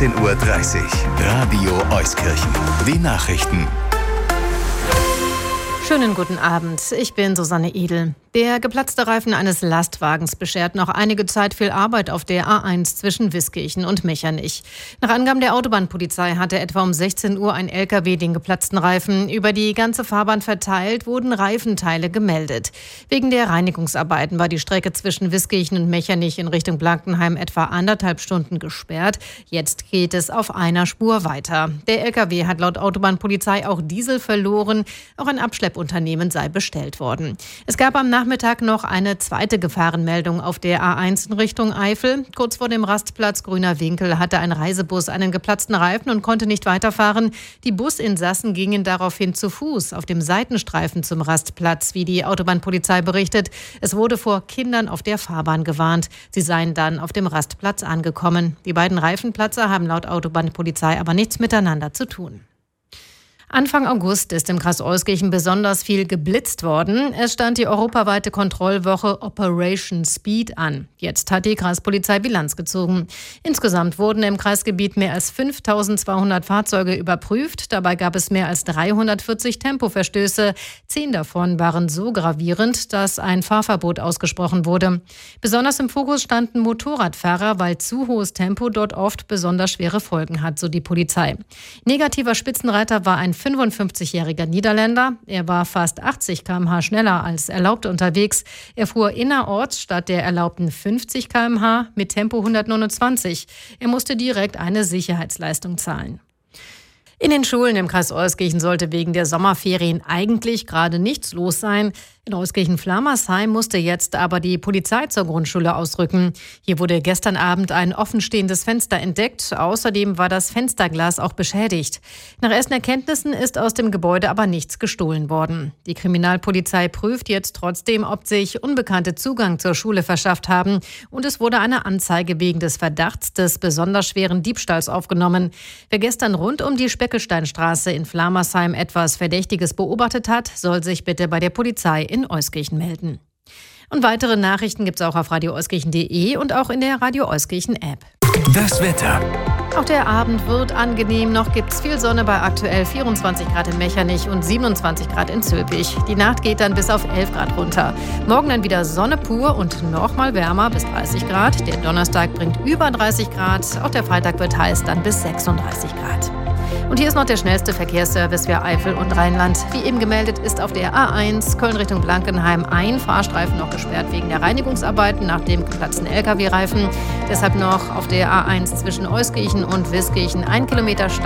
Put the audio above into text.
10:30 Uhr. Radio Euskirchen. Die Nachrichten. Schönen guten Abend, ich bin Susanne Edel. Der geplatzte Reifen eines Lastwagens beschert noch einige Zeit viel Arbeit auf der A1 zwischen Wiskirchen und Mechernich. Nach Angaben der Autobahnpolizei hatte etwa um 16 Uhr ein LKW den geplatzten Reifen. Über die ganze Fahrbahn verteilt wurden Reifenteile gemeldet. Wegen der Reinigungsarbeiten war die Strecke zwischen Wiskirchen und Mechernich in Richtung Blankenheim etwa 1,5 Stunden gesperrt. Jetzt geht es auf einer Spur weiter. Der LKW hat laut Autobahnpolizei auch Diesel verloren. Auch ein Abschleppunternehmen sei bestellt worden. Es gab am Nachmittag noch eine zweite Gefahrenmeldung auf der A1 in Richtung Eifel. Kurz vor dem Rastplatz Grüner Winkel hatte ein Reisebus einen geplatzten Reifen und konnte nicht weiterfahren. Die Businsassen gingen daraufhin zu Fuß auf dem Seitenstreifen zum Rastplatz, wie die Autobahnpolizei berichtet. Es wurde vor Kindern auf der Fahrbahn gewarnt. Sie seien dann auf dem Rastplatz angekommen. Die beiden Reifenplatzer haben laut Autobahnpolizei aber nichts miteinander zu tun. Anfang August ist im Kreis Euskirchen besonders viel geblitzt worden. Es stand die europaweite Kontrollwoche Operation Speed an. Jetzt hat die Kreispolizei Bilanz gezogen. Insgesamt wurden im Kreisgebiet mehr als 5.200 Fahrzeuge überprüft. Dabei gab es mehr als 340 Tempoverstöße. 10 davon waren so gravierend, dass ein Fahrverbot ausgesprochen wurde. Besonders im Fokus standen Motorradfahrer, weil zu hohes Tempo dort oft besonders schwere Folgen hat, so die Polizei. Negativer Spitzenreiter war ein 55-jähriger Niederländer. Er war fast 80 km/h schneller als erlaubt unterwegs. Er fuhr innerorts statt der erlaubten 50 km/h mit Tempo 129. Er musste direkt eine Sicherheitsleistung zahlen. In den Schulen im Kreis Euskirchen sollte wegen der Sommerferien eigentlich gerade nichts los sein. In Euskirchen-Flamersheim musste jetzt aber die Polizei zur Grundschule ausrücken. Hier wurde gestern Abend ein offenstehendes Fenster entdeckt. Außerdem war das Fensterglas auch beschädigt. Nach ersten Erkenntnissen ist aus dem Gebäude aber nichts gestohlen worden. Die Kriminalpolizei prüft jetzt trotzdem, ob sich Unbekannte Zugang zur Schule verschafft haben. Und es wurde eine Anzeige wegen des Verdachts des besonders schweren Diebstahls aufgenommen. Wer gestern rund um die Speckelsteinstraße in Flamersheim etwas Verdächtiges beobachtet hat, soll sich bitte bei der Polizei in Euskirchen melden. Und weitere Nachrichten gibt es auch auf radioeuskirchen.de und auch in der Radio Euskirchen App. Das Wetter. Auch der Abend wird angenehm. Noch gibt es viel Sonne bei aktuell 24 Grad in Mechernich und 27 Grad in Zülpich. Die Nacht geht dann bis auf 11 Grad runter. Morgen dann wieder Sonne pur und noch mal wärmer bis 30 Grad. Der Donnerstag bringt über 30 Grad. Auch der Freitag wird heiß, dann bis 36 Grad. Und hier ist noch der schnellste Verkehrsservice für Eifel und Rheinland. Wie eben gemeldet ist auf der A1 Köln Richtung Blankenheim ein Fahrstreifen noch gesperrt wegen der Reinigungsarbeiten nach dem geplatzten LKW-Reifen. Deshalb noch auf der A1 zwischen Euskirchen und Wiskirchen 1 Kilometer